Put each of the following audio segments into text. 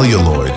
celluloid.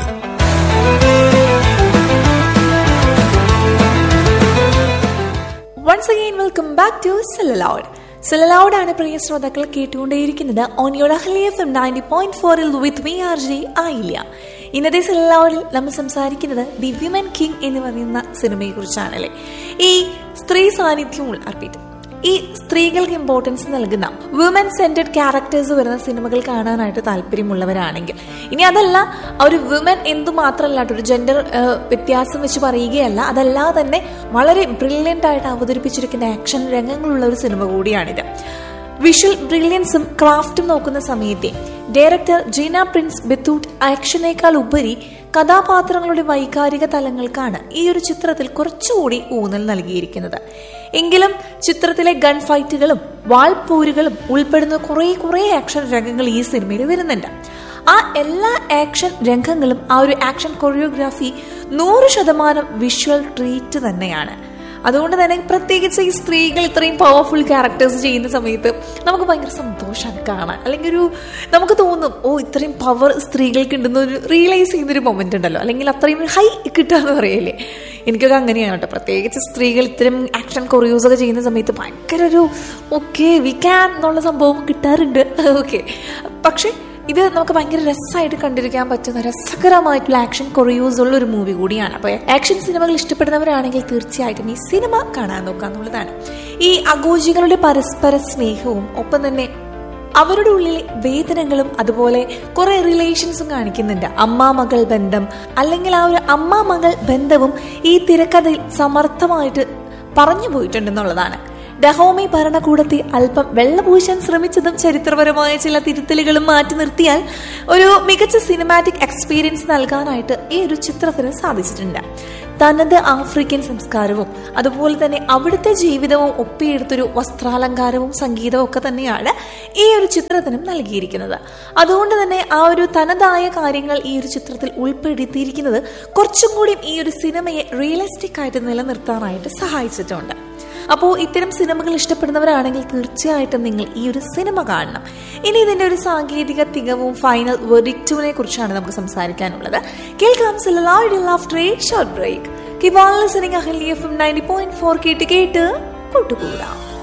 Once again, welcome back to Celluloid. Celluloid ആണ് പ്രിയ ശ്രോതാക്കൾ കേട്ടുകൊണ്ടേയിരിക്കുന്നത് on your Ahli FM 90.4 with me RJ Ayilya. ഇന്നത്തെ സെല്ലോഡിൽ നമ്മൾ സംസാരിക്കുന്നത് ദി വിമൻ കിങ് എന്ന് പറയുന്ന സിനിമയെ കുറിച്ചാണല്ലേ. ഈ സ്ത്രീ സാന്നിധ്യമുള്ള അർപ്പിട്ട് ഈ സ്ത്രീകൾക്ക് ഇമ്പോർട്ടൻസ് നൽകുന്ന വുമൻ സെന്റർഡ് ക്യാരക്ടേഴ്സ് വരുന്ന സിനിമകൾ കാണാനായിട്ട് താല്പര്യമുള്ളവരാണെങ്കിൽ, ഇനി അതല്ല ഒരു വുമൻ എന്തുമാത്രമല്ല ഒരു ജെൻഡർ വ്യത്യാസം വെച്ച് പറയുകയല്ല, അതല്ലാതെ തന്നെ വളരെ ബ്രില്യൻ്റ് ആയിട്ട് അവതരിപ്പിച്ചിരിക്കുന്ന ആക്ഷൻ രംഗങ്ങളുള്ള ഒരു സിനിമ കൂടിയാണിത്. വിഷ്വൽ ബ്രില്യൻസും ക്രാഫ്റ്റും നോക്കുന്ന സമയത്തെ ഡയറക്ടർ ജീന പ്രിൻസ് ബെത്തൂട്ട് ആക്ഷനേക്കാൾ ഉപരി കഥാപാത്രങ്ങളുടെ വൈകാരിക തലങ്ങൾക്കാണ് ഈ ഒരു ചിത്രത്തിൽ കുറച്ചുകൂടി ഊന്നൽ നൽകിയിരിക്കുന്നത്. എങ്കിലും ചിത്രത്തിലെ ഗൺ ഫൈറ്റുകളും വാൾപോരുകളും ഉൾപ്പെടുന്ന കുറേ ആക്ഷൻ രംഗങ്ങൾ ഈ സിനിമയിൽ വരുന്നുണ്ട്. ആ എല്ലാ ആക്ഷൻ രംഗങ്ങളും ആ ഒരു ആക്ഷൻ കൊറിയോഗ്രാഫി 100% വിഷ്വൽ ട്രീറ്റ് തന്നെയാണ്. അതുകൊണ്ട് തന്നെ പ്രത്യേകിച്ച് ഈ സ്ത്രീകൾ ഇത്രയും പവർഫുൾ ക്യാരക്ടേഴ്സ് ചെയ്യുന്ന സമയത്ത് നമുക്ക് ഭയങ്കര സന്തോഷമാണ് കാണാൻ. അല്ലെങ്കിൽ നമുക്ക് തോന്നും ഇത്രയും പവർ സ്ത്രീകൾക്ക് ഉണ്ടെന്ന് ഒരു റിയലൈസ് ചെയ്യുന്നൊരു മൊമെന്റ് ഉണ്ടല്ലോ, അല്ലെങ്കിൽ അത്രയും ഹൈ കിട്ടുക എന്ന് പറയല്ലേ. എനിക്കൊക്കെ അങ്ങനെയാണ് കേട്ടോ. പ്രത്യേകിച്ച് സ്ത്രീകൾ ഇത്തരം ആക്ഷൻ കൊറിയോസ് ഒക്കെ ചെയ്യുന്ന സമയത്ത് ഭയങ്കര ഒരു വി ക്യാൻ എന്നുള്ള സംഭവം കിട്ടാറുണ്ട്. പക്ഷെ ഇത് നമുക്ക് ഭയങ്കര രസമായിട്ട് കണ്ടിരിക്കാൻ പറ്റുന്ന രസകരമായിട്ടുള്ള ആക്ഷൻ കൊറിയോസ് ഉള്ള ഒരു മൂവി കൂടിയാണ്. അപ്പോൾ ആക്ഷൻ സിനിമകൾ ഇഷ്ടപ്പെടുന്നവരാണെങ്കിൽ തീർച്ചയായിട്ടും ഈ സിനിമ കാണാൻ നോക്കുക എന്നുള്ളതാണ്. ഈ അഘോഷികളുടെ പരസ്പര സ്നേഹവും ഒപ്പം തന്നെ അവരുടെ ഉള്ളിലെ വേദനകളും അതുപോലെ കുറെ റിലേഷൻസും കാണിക്കുന്നുണ്ട്. അമ്മ മകൾ ബന്ധം അല്ലെങ്കിൽ ആ ഒരു അമ്മ മകൾ ബന്ധവും ഈ തിരക്കഥയിൽ സമർത്ഥമായിട്ട് പറഞ്ഞു പോയിട്ടുണ്ടെന്നുള്ളതാണ്. ഡഹോമി ഭരണകൂടത്തെ അല്പം വെള്ളപൂശാൻ ശ്രമിച്ചതും ചരിത്രപരമായ ചില തിരുത്തലുകളും മാറ്റി നിർത്തിയാൽ ഒരു മികച്ച സിനിമാറ്റിക് എക്സ്പീരിയൻസ് നൽകാനായിട്ട് ഈ ഒരു ചിത്രത്തിന് സാധിച്ചിട്ടുണ്ട്. തനത് ആഫ്രിക്കൻ സംസ്കാരവും അതുപോലെ തന്നെ അവിടുത്തെ ജീവിതവും ഒപ്പിയെടുത്തൊരു വസ്ത്രാലങ്കാരവും സംഗീതവും ഒക്കെ തന്നെയാണ് ഈ ഒരു ചിത്രത്തിനും നൽകിയിരിക്കുന്നത്. അതുകൊണ്ട് തന്നെ ആ ഒരു തനതായ കാര്യങ്ങൾ ഈ ഒരു ചിത്രത്തിൽ ഉൾപ്പെടുത്തിയിരിക്കുന്നത് കുറച്ചും കൂടി ഈ ഒരു സിനിമയെ റിയലിസ്റ്റിക് ആയിട്ട് നിലനിർത്താനായിട്ട് സഹായിച്ചിട്ടുണ്ട്. അപ്പോൾ ഇത്തരം സിനിമകൾ ഇഷ്ടപ്പെടുന്നവരാണെങ്കിൽ തീർച്ചയായിട്ടും നിങ്ങൾ ഈ ഒരു സിനിമ കാണണം. ഇനി ഇതിന്റെ ഒരു സാങ്കേതിക തികവും ഫൈനൽ വെർഡിക്റ്റിനെ കുറിച്ചാണ് നമുക്ക് സംസാരിക്കാനുള്ളത്. കേൾക്കാം celluloid after A short break. Keep on listening Ahli FM 90.4 കേട്ട് കൂട്ടുകൂടാം.